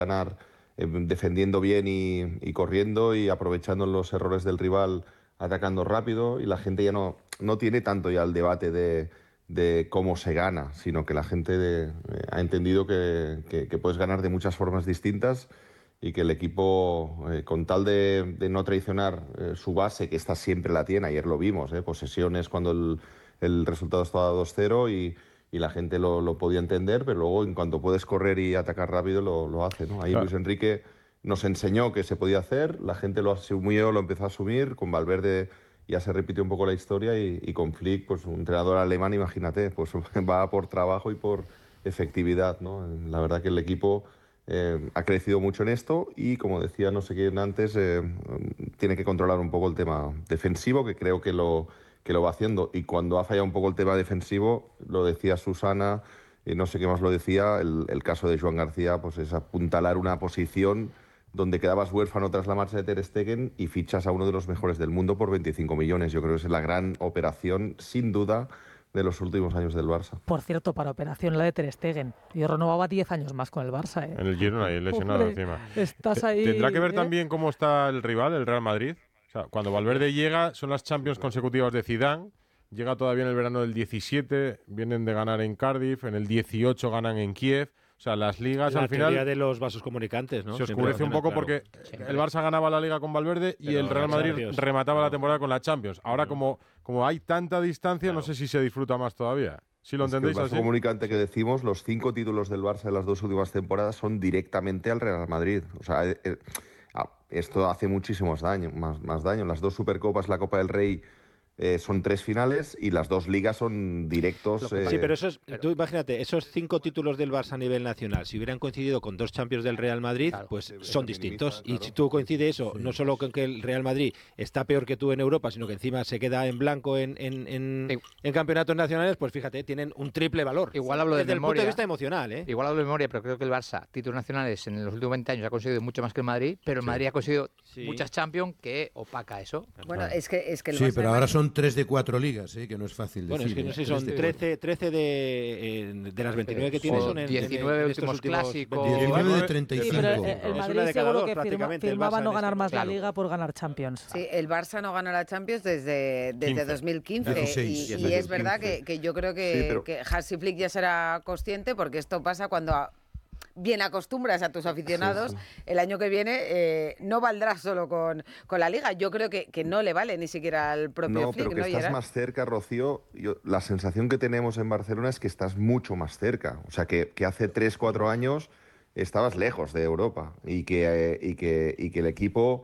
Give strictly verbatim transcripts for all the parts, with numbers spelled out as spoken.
ganar eh, defendiendo bien y, y corriendo y aprovechando los errores del rival, atacando rápido, y la gente ya no, no tiene tanto ya el debate de, de cómo se gana, sino que la gente de, eh, ha entendido que, que, que puedes ganar de muchas formas distintas y que el equipo, eh, con tal de, de no traicionar eh, su base, que esta siempre la tiene, ayer lo vimos, eh, posesiones cuando el, el resultado estaba dos cero y, y la gente lo, lo podía entender, pero luego en cuanto puedes correr y atacar rápido lo, lo hace, ¿no? Ahí Claro. Luis Enrique nos enseñó que se podía hacer, la gente lo asumió, lo empezó a asumir, con Valverde ya se repitió un poco la historia y, y con Flick, pues un entrenador alemán, imagínate, pues va por trabajo y por efectividad, ¿no? La verdad que el equipo eh, ha crecido mucho en esto y, como decía no sé quién antes, eh, tiene que controlar un poco el tema defensivo, que creo que lo, que lo va haciendo. Y cuando ha fallado un poco el tema defensivo, lo decía Susana, y no sé qué más lo decía, el, el caso de Joan García, pues es apuntalar una posición donde quedabas huérfano tras la marcha de Ter Stegen y fichas a uno de los mejores del mundo por veinticinco millones. Yo creo que es la gran operación, sin duda, de los últimos años del Barça. Por cierto, para operación la de Ter Stegen. Yo renovaba diez años más con el Barça, ¿eh? En el Girona, ahí lesionado Hombre, encima. Estás ahí. ¿Tendrá que ver ¿eh? también cómo está el rival, el Real Madrid? O sea, cuando Valverde llega, son las Champions consecutivas de Zidane. Llega todavía en el verano del diecisiete, vienen de ganar en Cardiff, en el dieciocho ganan en Kiev. O sea, las ligas La al final teoría de los vasos comunicantes, ¿no? se Siempre oscurece un lo poco tienen, porque claro. el Barça ganaba la Liga con Valverde y Pero el Real la Madrid Champions, remataba no. la temporada con la Champions. Ahora, como, como hay tanta distancia, Claro. no sé si se disfruta más todavía. ¿Sí lo Es que entendéis el vaso así? comunicante que decimos, los cinco títulos del Barça en las dos últimas temporadas son directamente al Real Madrid. O sea, eh, eh, ah, esto hace muchísimos daño, más, más daño. Las dos Supercopas, la Copa del Rey, eh, son tres finales y las dos ligas son directos. Eh, Sí, pero esos, tú imagínate, esos cinco títulos del Barça a nivel nacional, si hubieran coincidido con dos Champions del Real Madrid, Claro. pues Sí, son se distintos. minimiza, Y claro. si tú coincide eso, no solo con que el Real Madrid está peor que tú en Europa, sino que encima se queda en blanco en, en, en, Sí. en campeonatos nacionales, pues fíjate, tienen un triple valor. Igual hablo de Desde el punto memoria. de vista emocional, ¿eh? Igual hablo de memoria, pero creo que el Barça, títulos nacionales en los últimos veinte años, ha conseguido mucho más que el Madrid, pero el Sí. Madrid ha conseguido Sí. muchas Champions que opaca eso. Bueno, es que, es que el Sí, Barça pero además- ahora son tres de cuatro ligas, ¿eh? Que no es fácil Bueno, es decir. que no sé ¿eh? si son Tres de trece, trece de, eh, de las veintinueve que tiene, O son en, diecinueve en, en estos últimos últimos clásicos. veintinueve. diecinueve de Sí, treinta y cinco. pero el, el Es una Madrid de cada seguro dos, que firma- prácticamente, el firmaba Barça no en ganar este más la momento. Liga por ganar Champions. Sí, el Barça no gana la Champions desde, desde quince. dos mil quince dieciséis. y, y dieciséis, es verdad quince. que, que yo creo que, Sí, pero- que Hansi Flick ya será consciente, porque esto pasa cuando a- bien acostumbras a tus aficionados. Sí, El año que viene eh, no valdrá solo con, con la Liga. Yo creo que, que no le vale ni siquiera al propio No, Flick, pero que ¿no, estás Gerard? más cerca, Rocío. Yo- la sensación que tenemos en Barcelona es que estás mucho más cerca. O sea, que, que hace tres, cuatro años estabas lejos de Europa y que, eh, y que, y que el equipo,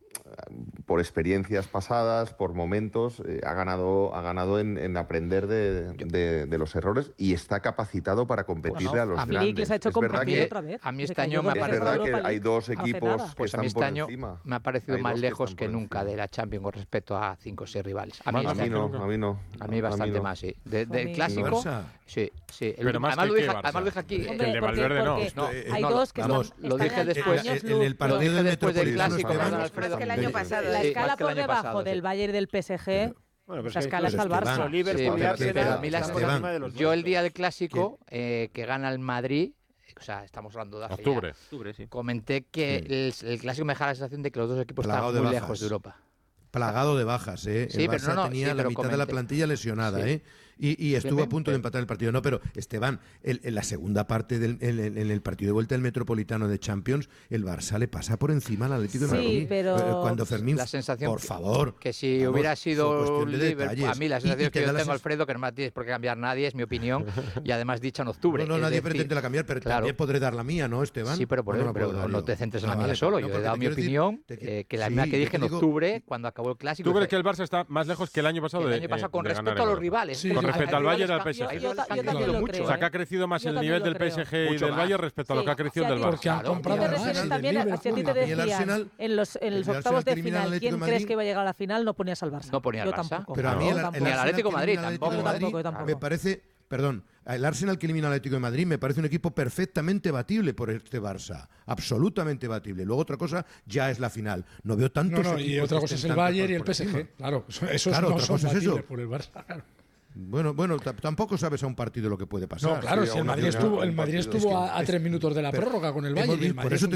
por experiencias pasadas, por momentos, eh, ha ganado, ha ganado en, en aprender de, de- de los errores y está capacitado para competirle Bueno, a los a Flick grandes. les ha hecho Es verdad competir que- otra vez. a mí Se este cayó año me dos ha Es veces parecido a verdad que Europa hay League. dos Hace equipos nada. que Pues a están mí este por año encima. me ha parecido Hay más dos que lejos están que por nunca encima. de la Champions con respecto a cinco o seis rivales. A Más mí, A más mí este no, nunca. a mí no. A mí bastante no. más, sí. De- A del mí- clásico, Barça. sí, sí. El- Pero más además que lo qué dije, Barça. además lo dije aquí. Hombre, Hombre, el de porque- Valverde no. porque No, hay no, dos que vamos, están, lo están dije a después. años En el luz. partido Lo dije del después del Metropolitano clásico, Esteban, perdón, Más Alfredo. que el año Sí, pasado. La Sí, escala más que el por año debajo pasado, del sí. Bayern del P S G. Bueno, pero Esa es que escala incluso está al Barça. Esteban, Liverpool Sí, y pero- Arsenal pero a mí la están por sensación- encima de los Yo el día del vuestros. clásico, eh, que gana el Madrid, o sea, estamos hablando de hace ya, Octubre. Octubre, sí. comenté que el, el clásico me deja la sensación de que los dos equipos Plagado están de muy bajas. lejos de Europa. Plagado de bajas, ¿eh? Sí, el pero Barça no, no, tenía sí, la pero mitad de la comenté. plantilla lesionada, Sí. ¿eh? Y, y estuvo Bien, a punto de bien, empatar el partido. No, pero Esteban, el- en la segunda parte del en, en- en el partido de vuelta del Metropolitano de Champions, el Barça le pasa por encima al Atlético de Sí, Madrid. pero- Eh, Cuando Fermín, La sensación por que- favor. que si vamos, hubiera fue sido cuestión de Liverpool, detalles. a mí la Y- sensación y que te yo da la tengo, sens- Alfredo, que no tienes por qué cambiar nadie, es mi opinión, y además dicha en octubre. No, no, es nadie decir, pretende la cambiar, pero claro. también podré dar la mía, ¿no, Esteban? Sí, pero por ¿O no eso, la pero puedo dar no yo? te centres en Ah, la mía vale, solo. no, Yo he porque dado te mi quiero decir- opinión, te qui- eh, que la sí, misma que yo dije te en digo- octubre, cuando acabó el clásico. ¿Tú crees dije, que el Barça está más lejos que el año pasado que el de año pasado eh, con de respecto ganar a en los Europa? rivales? Sí, Es Con decir, respecto hay al rivales Bayern y al que- P S G. hay Yo, rivales ta- que han yo también crecido lo mucho. creo. O sea, ¿eh? que ha crecido más Yo el también nivel lo del creo, P S G y Mucho del más. Bayern respecto a lo Sí, que ha crecido si a del ti- Barça. Porque han Claro. comprado ¿Qué te a refieres Barça. también? Del a- Si a ti te Liverpool. A mí el decían Arsenal- en los, en los el Arsenal octavos de que elimina al final Atlético quién de crees Madrid. que iba a llegar a la final, no ponías al Barça. No ponía al Yo Barça. tampoco. Pero a mí Yo el, el tampoco. Ni al Arsenal Atlético que Madrid, elimina al Atlético de tampoco. Madrid Yo tampoco, yo tampoco. me parece, perdón, el Arsenal que elimina al Atlético de Madrid me parece un equipo perfectamente batible por este Barça, absolutamente batible. Luego otra cosa ya es la final. No veo No, tantos no, equipos y otra que cosa es estén el tanto Bayern por- y el por P S G. encima. Claro, eso- esos Claro, no otra son cosa es batibles eso. por el Barça. Claro. Bueno, bueno, t- tampoco sabes a un partido lo que puede pasar. No, claro, Sí, si el a una Madrid final, estuvo, el un Madrid partido. estuvo Es que- a, a es- tres minutos de la pero prórroga con el hemos Bayern. y el visto- Madrid por es eso un